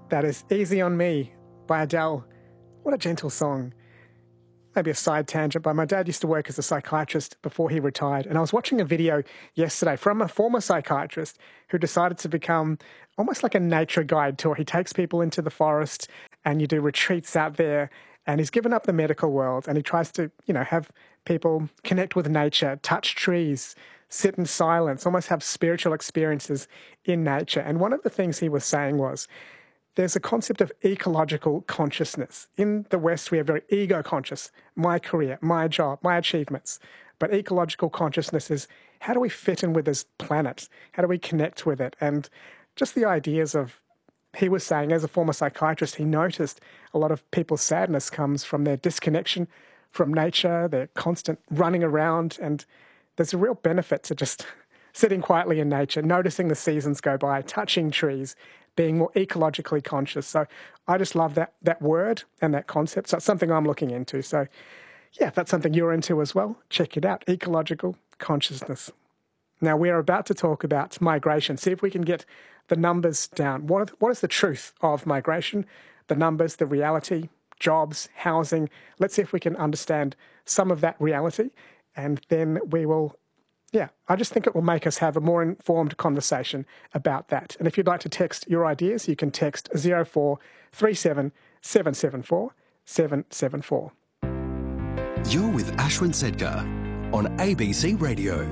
That is Easy on Me by Adele. What a gentle song. Maybe a side tangent, but my dad used to work as a psychiatrist before he retired. And I was watching a video yesterday from a former psychiatrist who decided to become almost like a nature guide tour. He takes people into the forest and you do retreats out there. And he's given up the medical world and he tries to, have people connect with nature, touch trees, sit in silence, almost have spiritual experiences in nature. And one of the things he was saying was, there's a concept of ecological consciousness. In the West, we are very ego conscious. My career, my job, my achievements. But ecological consciousness is, how do we fit in with this planet? How do we connect with it? And just the ideas of, he was saying, as a former psychiatrist, he noticed a lot of people's sadness comes from their disconnection from nature, their constant running around. And there's a real benefit to just sitting quietly in nature, noticing the seasons go by, touching trees, being more ecologically conscious. So I just love that word and that concept. So it's something I'm looking into. So yeah, if that's something you're into as well, check it out, ecological consciousness. Now we are about to talk about migration. See if we can get the numbers down. What is the truth of migration? The numbers, the reality, jobs, housing. Let's see if we can understand some of that reality. And then we will I just think it will make us have a more informed conversation about that. And if you'd like to text your ideas, you can text 0437 774 774. You're with Ashwin Sedkar on ABC Radio.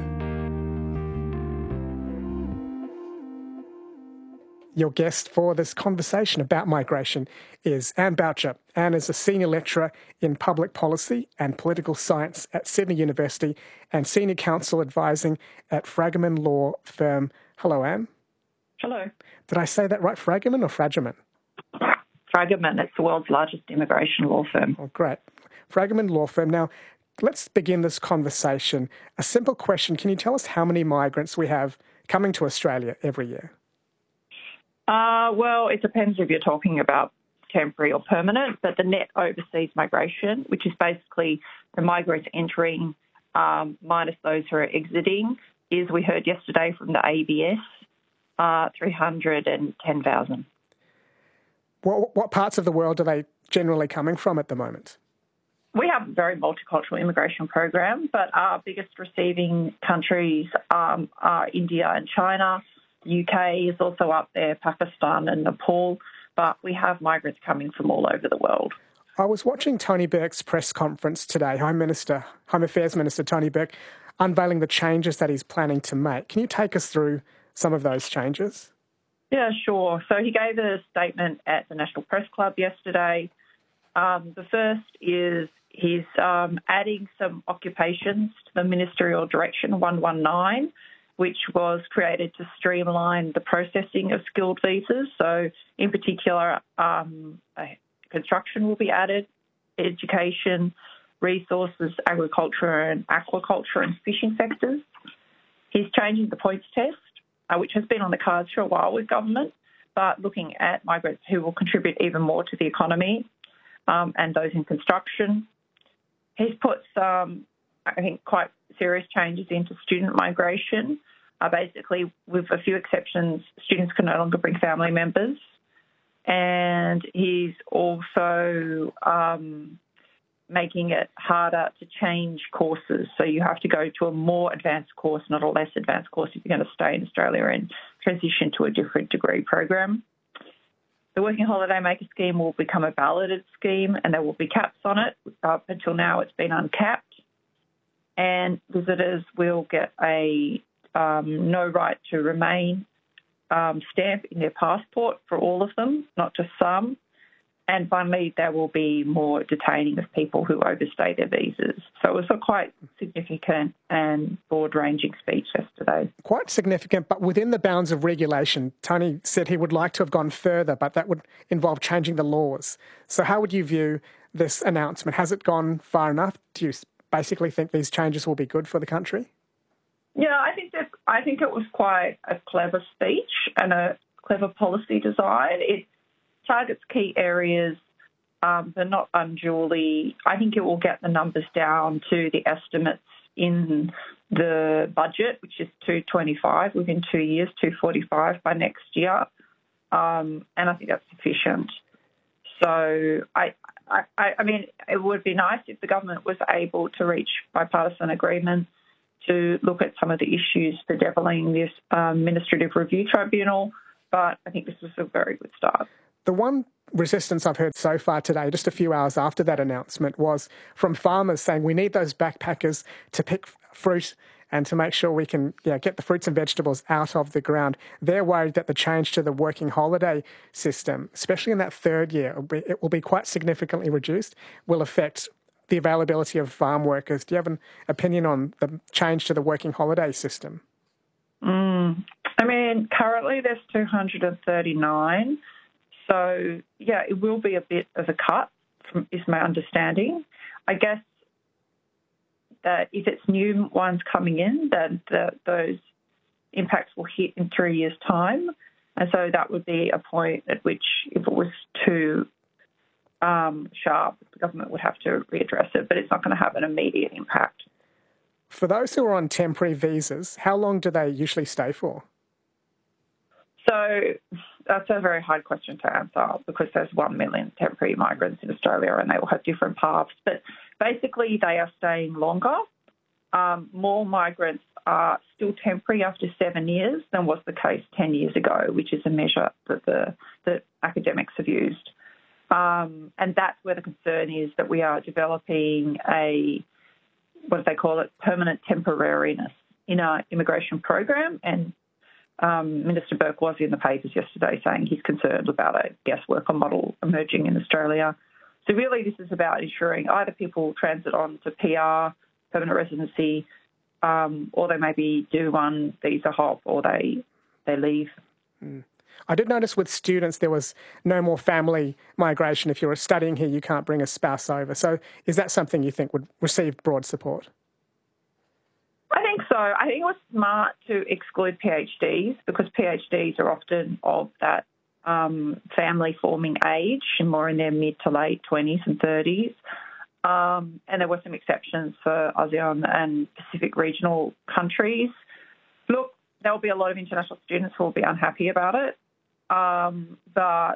Your guest for this conversation about migration is Anne Boucher. Anne is a senior lecturer in public policy and political science at Sydney University and senior counsel advising at Fragomen Law Firm. Hello, Anne. Hello. Did I say that right? Fragomen or Fragomen? Fragomen. It's the world's largest immigration law firm. Oh, great. Fragomen Law Firm. Now, let's begin this conversation. A simple question. Can you tell us how many migrants we have coming to Australia every year? Well, it depends if you're talking about temporary or permanent, but the net overseas migration, which is basically the migrants entering minus those who are exiting, is, we heard yesterday from the ABS, 310,000. What parts of the world are they generally coming from at the moment? We have a very multicultural immigration program, but our biggest receiving countries are India and China. The UK is also up there, Pakistan and Nepal, but we have migrants coming from all over the world. I was watching Tony Burke's press conference today, Home Affairs Minister Tony Burke, unveiling the changes that he's planning to make. Can you take us through some of those changes? Yeah, sure. So he gave a statement at the National Press Club yesterday. The first is he's adding some occupations to the Ministerial Direction 119, which was created to streamline the processing of skilled visas. So in particular, construction will be added, education, resources, agriculture and aquaculture and fishing sectors. He's changing the points test, which has been on the cards for a while with government, but looking at migrants who will contribute even more to the economy and those in construction. He's put some, I think, quite serious changes into student migration. Basically, with a few exceptions, students can no longer bring family members. And he's also making it harder to change courses. So you have to go to a more advanced course, not a less advanced course, if you're going to stay in Australia and transition to a different degree program. The Working Holiday Maker scheme will become a balloted scheme and there will be caps on it. Up until now, it's been uncapped. And visitors will get a no right to remain stamp in their passport for all of them, not just some. And finally, there will be more detaining of people who overstay their visas. So it was a quite significant and broad-ranging speech yesterday. Quite significant, but within the bounds of regulation. Tony said he would like to have gone further, but that would involve changing the laws. So how would you view this announcement? Has it gone far enough? Do you basically think these changes will be good for the country? Yeah, I think it was quite a clever speech and a clever policy design. It targets key areas, but not unduly. I think it will get the numbers down to the estimates in the budget, which is 225 within 2 years, 245 by next year. and I think that's sufficient. So, I mean, it would be nice if the government was able to reach bipartisan agreement to look at some of the issues bedeviling this administrative review tribunal, but I think this was a very good start. The one resistance I've heard so far today, just a few hours after that announcement, was from farmers saying we need those backpackers to pick fruit and to make sure we can get the fruits and vegetables out of the ground. They're worried that the change to the working holiday system, especially in that third year, it will be quite significantly reduced, will affect the availability of farm workers. Do you have an opinion on the change to the working holiday system? I mean, currently there's 239. So, it will be a bit of a cut, is my understanding. I guess that if it's new ones coming in, then those impacts will hit in 3 years' time. And so that would be a point at which, if it was too sharp, the government would have to readdress it, but it's not going to have an immediate impact. For those who are on temporary visas, how long do they usually stay for? So that's a very hard question to answer because there's 1 million temporary migrants in Australia and they all have different paths. But basically they are staying longer. More migrants are still temporary after 7 years than was the case 10 years ago, which is a measure that academics have used. And that's where the concern is, that we are developing what do they call it, permanent temporariness in our immigration program. And Minister Burke was in the papers yesterday saying he's concerned about a guest worker model emerging in Australia. So really this is about ensuring either people transit on to PR, permanent residency, or they maybe do one visa hop or they leave. I did notice with students there was no more family migration. If you're studying here, you can't bring a spouse over. So is that something you think would receive broad support? I think so. I think it was smart to exclude PhDs because PhDs are often of that family-forming age and more in their mid to late 20s and 30s. And there were some exceptions for ASEAN and Pacific regional countries. Look, there will be a lot of international students who will be unhappy about it. But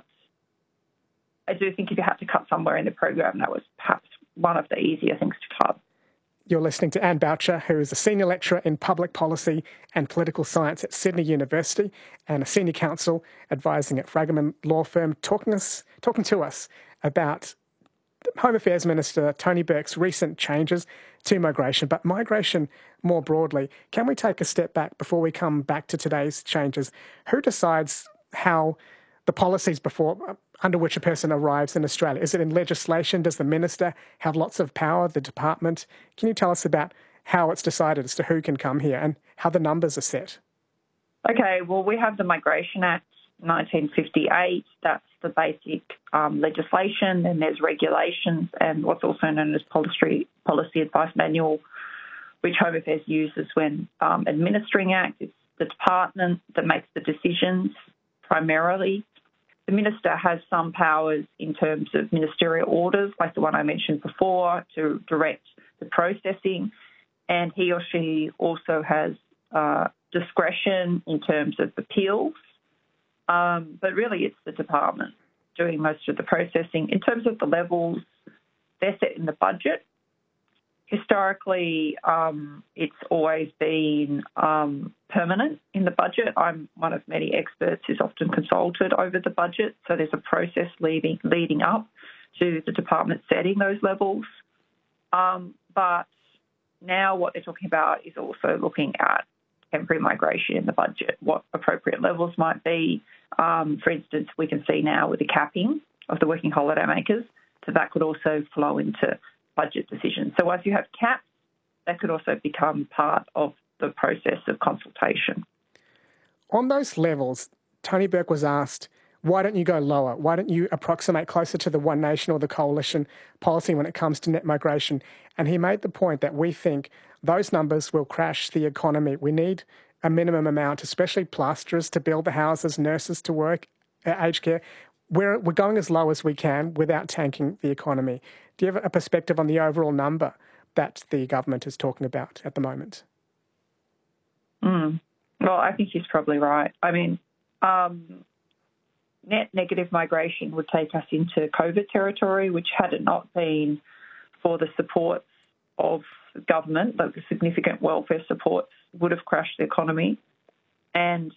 I do think if you had to cut somewhere in the program, that was perhaps one of the easier things to cut. You're listening to Anne Boucher, who is a senior lecturer in public policy and political science at Sydney University and a senior counsel advising at Fragomen Law Firm, talking to us about Home Affairs Minister Tony Burke's recent changes to migration, but migration more broadly. Can we take a step back before we come back to today's changes? Who decides how the policies under which a person arrives in Australia? Is it in legislation? Does the minister have lots of power, the department? Can you tell us about how it's decided as to who can come here and how the numbers are set? Okay, well, we have the Migration Act 1958. That's the basic legislation. Then there's regulations and what's also known as policy advice manual, which Home Affairs uses when administering Act. It's the department that makes the decisions primarily. The minister has some powers in terms of ministerial orders, like the one I mentioned before, to direct the processing, and he or she also has discretion in terms of appeals. But really it's the department doing most of the processing. In terms of the levels, they're set in the budget. Historically, it's always been permanent in the budget. I'm one of many experts who's often consulted over the budget, so there's a process leading up to the department setting those levels. But now what they're talking about is also looking at temporary migration in the budget, what appropriate levels might be. For instance, we can see now with the capping of the working holiday makers, so that could also flow into budget decisions. So once you have caps, that could also become part of the process of consultation. On those levels, Tony Burke was asked, why don't you go lower? Why don't you approximate closer to the One Nation or the coalition policy when it comes to net migration? And he made the point that we think those numbers will crash the economy. We need a minimum amount, especially plasterers to build the houses, nurses to work, aged care. We're going as low as we can without tanking the economy. Do you have a perspective on the overall number that the government is talking about at the moment? Well, I think he's probably right. I mean, net negative migration would take us into COVID territory, which had it not been for the supports of government, like the significant welfare supports, would have crashed the economy. And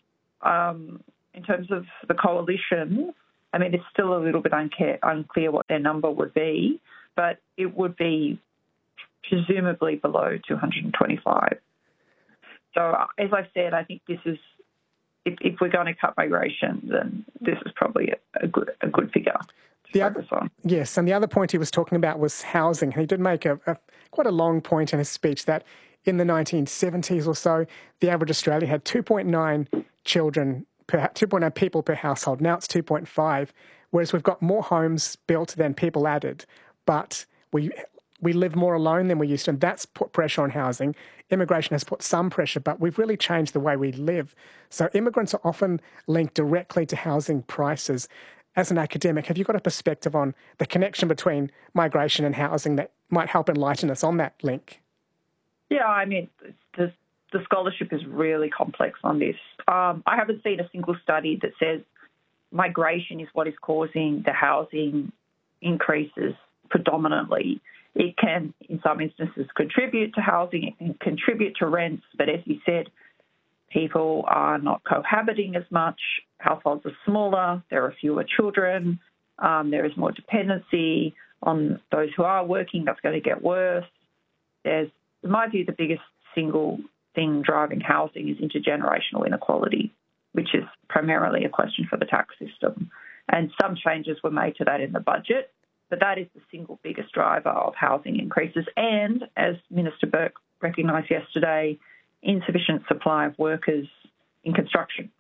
in terms of the coalition, I mean, it's still a little bit unclear what their number would be, but it would be presumably below 225. So, as I said, I think this is, if we're going to cut migration, then this is probably a good figure to focus on. Yes, and the other point he was talking about was housing. He did make quite a long point in his speech that in the 1970s or so, the average Australian had 2.9 children 2.9 people per household. Now it's 2.5, whereas we've got more homes built than people added, but we live more alone than we used to, and that's put pressure on housing. Immigration has put some pressure, but we've really changed the way we live. So immigrants are often linked directly to housing prices. As an academic, have you got a perspective on the connection between migration and housing that might help enlighten us on that link? Yeah, I mean, the scholarship is really complex on this. I haven't seen a single study that says migration is what is causing the housing increases predominantly. It can, in some instances, contribute to housing, it can contribute to rents, but as you said, people are not cohabiting as much, households are smaller, there are fewer children, there is more dependency on those who are working, that's going to get worse. There's, in my view, the biggest single thing driving housing is intergenerational inequality, which is primarily a question for the tax system. And some changes were made to that in the budget, but that is the single biggest driver of housing increases. And, as Minister Burke recognised yesterday, insufficient supply of workers in construction.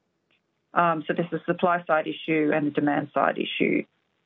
So this is a supply-side issue and a demand-side issue.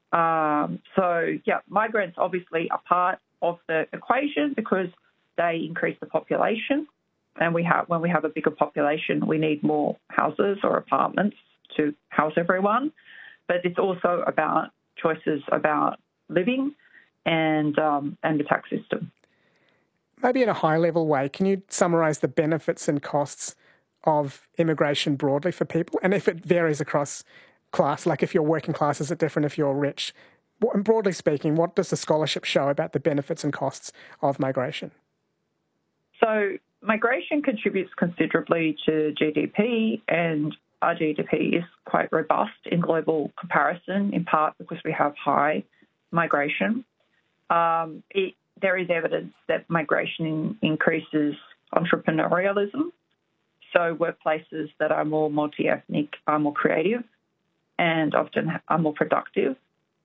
Migrants obviously are part of the equation because they increase the population. And when we have a bigger population, we need more houses or apartments to house everyone. But it's also about choices about living and the tax system. Maybe in a high-level way, can you summarise the benefits and costs of immigration broadly for people? And if it varies across class, like if you're working class, is it different if you're rich? And broadly speaking, what does the scholarship show about the benefits and costs of migration? So migration contributes considerably to GDP, and our GDP is quite robust in global comparison, in part because we have high migration. There is evidence that migration increases entrepreneurialism. So workplaces that are more multi-ethnic are more creative and often are more productive.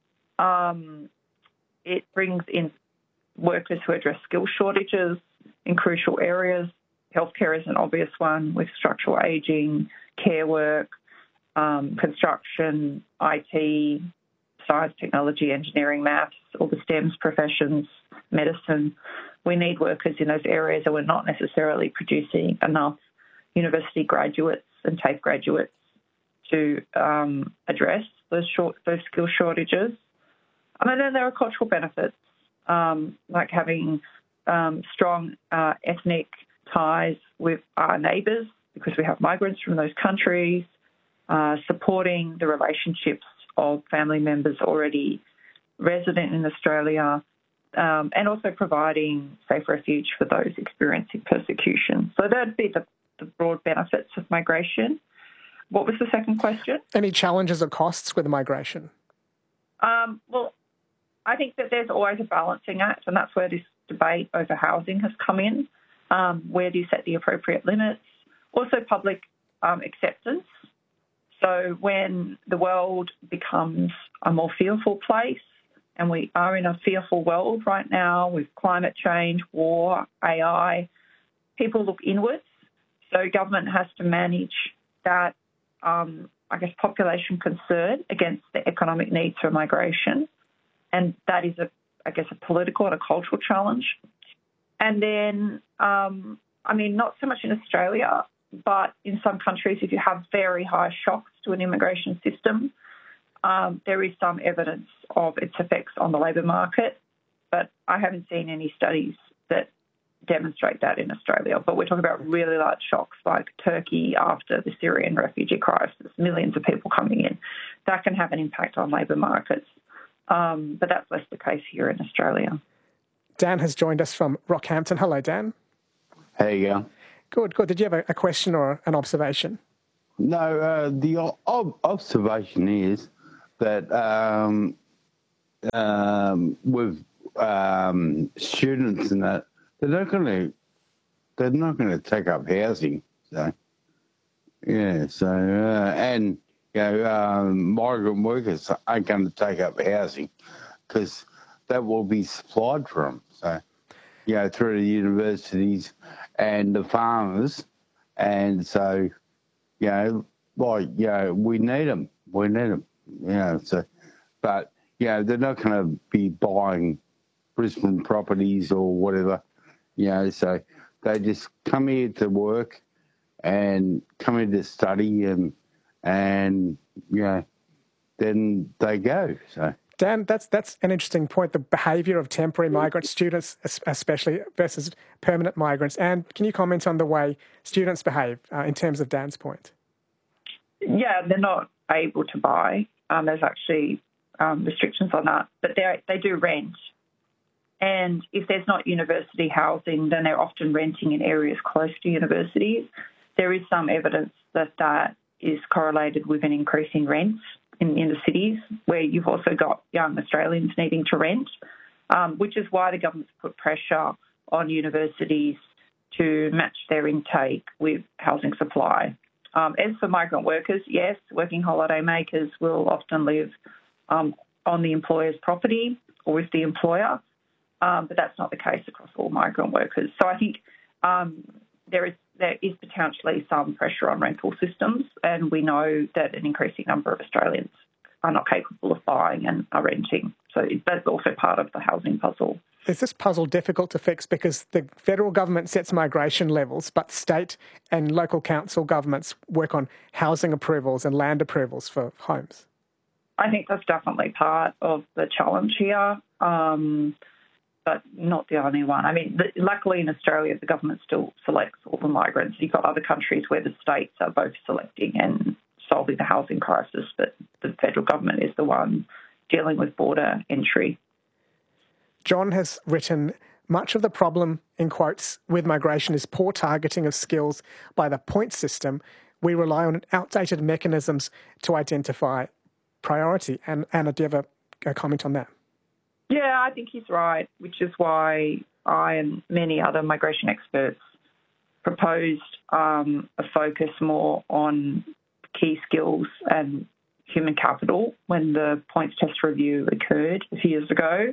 It brings in workers who address skill shortages in crucial areas. Healthcare is an obvious one with structural ageing, care work, construction, IT, science, technology, engineering, maths, all the STEMs professions, medicine. We need workers in those areas, and we're not necessarily producing enough university graduates and TAFE graduates to address those skill shortages. And then there are cultural benefits, like having strong ethnic ties with our neighbours because we have migrants from those countries, supporting the relationships of family members already resident in Australia, and also providing safe refuge for those experiencing persecution. So that'd be the broad benefits of migration. What was the second question? Any challenges or costs with migration? Well, I think that there's always a balancing act, and that's where this debate over housing has come in. Where do you set the appropriate limits? Also public acceptance. So when the world becomes a more fearful place, and we are in a fearful world right now with climate change, war, AI, people look inwards. So government has to manage that, population concern against the economic needs for migration. And that is, a political and a cultural challenge. And then, not so much in Australia, but in some countries, if you have very high shocks to an immigration system, there is some evidence of its effects on the labour market, but I haven't seen any studies that demonstrate that in Australia. But we're talking about really large shocks like Turkey after the Syrian refugee crisis, millions of people coming in. that can have an impact on labour markets. But that's less the case here in Australia. Dan has joined us from Rockhampton. Hello, Dan. How you going? Good, good. Did you have a question or an observation? No, the observation is that with students and that, they're not going to take up housing. So yeah, and migrant workers aren't going to take up housing because that will be supplied for them. So through the universities and the farmers, and so we need them. We need them. But they're not going to be buying Brisbane properties or whatever. So they just come here to work and come here to study, and then they go. So. Dan, that's an interesting point, the behaviour of temporary migrant students, especially, versus permanent migrants. And can you comment on the way students behave in terms of Dan's point? Yeah, they're not able to buy. There's actually restrictions on that, but they do rent. And if there's not university housing, then they're often renting in areas close to universities. There is some evidence that is correlated with an increase in rents in the cities, where you've also got young Australians needing to rent, which is why the government's put pressure on universities to match their intake with housing supply. As for migrant workers, yes, working holiday makers will often live on the employer's property or with the employer, but that's not the case across all migrant workers. So I think there is potentially some pressure on rental systems, and we know that an increasing number of Australians are not capable of buying and are renting. So that's also part of the housing puzzle. Is this puzzle difficult to fix because the federal government sets migration levels, but state and local council governments work on housing approvals and land approvals for homes? I think that's definitely part of the challenge here, but not the only one. I mean, luckily in Australia, the government still selects all the migrants. You've got other countries where the states are both selecting and solving the housing crisis, but the federal government is the one dealing with border entry. John has written, much of the problem, in quotes, with migration is poor targeting of skills by the point system. We rely on outdated mechanisms to identify priority. And Anna, do you have a comment on that? Yeah, I think he's right, which is why I and many other migration experts proposed a focus more on key skills and human capital when the points test review occurred a few years ago.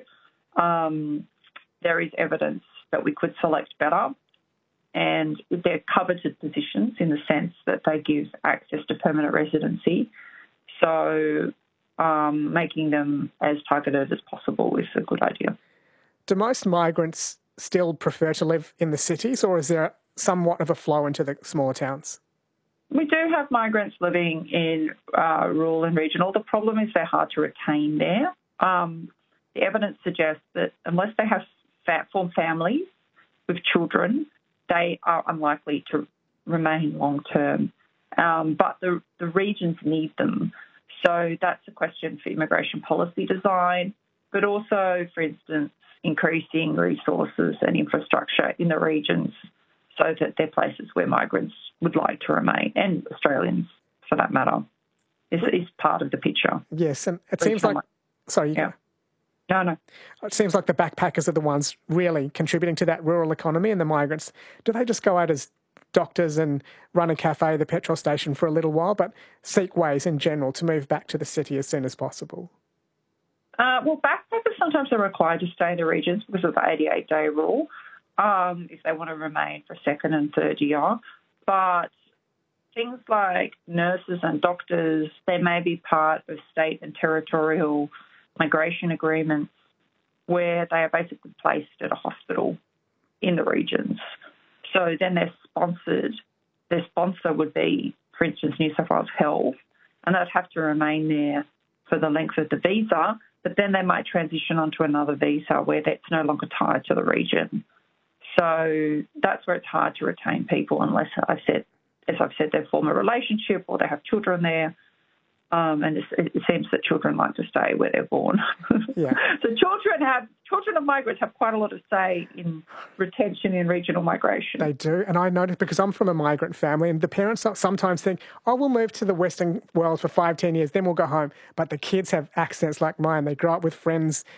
There is evidence that we could select better, and they're coveted positions in the sense that they give access to permanent residency. So making them as targeted as possible is a good idea. Do most migrants still prefer to live in the cities, or is there somewhat of a flow into the smaller towns? We do have migrants living in rural and regional. The problem is they're hard to retain there. The evidence suggests that unless they have formed families with children, they are unlikely to remain long-term. But the regions need them. So that's a question for immigration policy design, but also, for instance, increasing resources and infrastructure in the regions so that they're places where migrants would like to remain, and Australians, for that matter, is part of the picture. Yes, and it seems like... Sorry, yeah. No. It seems like the backpackers are the ones really contributing to that rural economy, and the migrants, do they just go out as doctors and run a cafe, the petrol station for a little while, but seek ways in general to move back to the city as soon as possible? Well, backpackers sometimes are required to stay in the regions because of the 88-day rule if they want to remain for second and third year. But things like nurses and doctors, they may be part of state and territorial migration agreements where they are basically placed at a hospital in the regions. So then they're sponsored. Their sponsor would be, for instance, New South Wales Health, and they'd have to remain there for the length of the visa, but then they might transition onto another visa where that's no longer tied to the region. So that's where it's hard to retain people unless, as I've said, they form a relationship or they have children there. And it seems that children like to stay where they're born. Yeah. So children of migrants have quite a lot of say in retention in regional migration. They do. And I noticed, because I'm from a migrant family, and the parents sometimes think, oh, we'll move to the Western world for 5-10 years, then we'll go home. But the kids have accents like mine. They grow up with friends